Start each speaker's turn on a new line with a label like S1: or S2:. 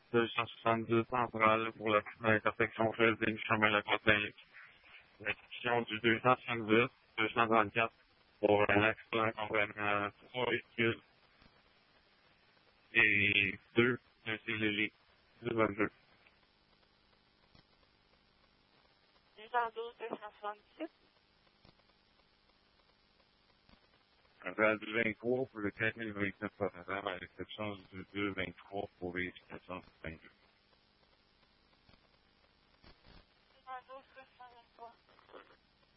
S1: 270 centrale pour l'intersection Chelsea du chemin La Côte-Saint-Luc. L'exécution du 270, 234 pour un accident comprenant 3 véhicules et 2 CLL du 22.
S2: 212, 277.
S1: Appel du 23 pour le 4029 à l'exception du 223 pour les 422.